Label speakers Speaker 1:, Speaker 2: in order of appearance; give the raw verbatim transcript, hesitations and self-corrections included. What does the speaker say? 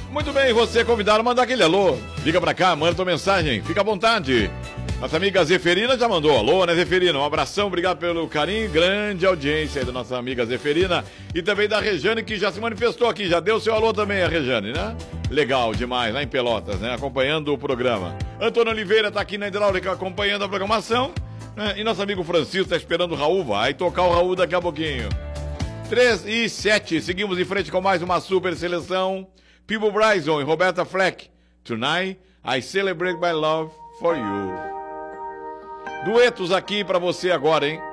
Speaker 1: Muito bem, você é convidado a mandar aquele alô. Liga pra cá, manda tua mensagem, fica à vontade. Nossa amiga Zeferina já mandou alô, né, Zeferina? Um abração, obrigado pelo carinho, grande audiência aí da nossa amiga Zeferina. E também da Rejane, que já se manifestou aqui, já deu seu alô também, a Rejane, né? Legal demais, lá em Pelotas, né? Acompanhando o programa. Antônio Oliveira tá aqui na Hidráulica acompanhando a programação, né? E nosso amigo Francisco tá esperando o Raul, vai tocar o Raul daqui a pouquinho. três e sete, seguimos em frente com mais uma super seleção. Peebo Bryson e Roberta Fleck. Tonight, I celebrate my love for you. Duetos aqui pra você agora, hein?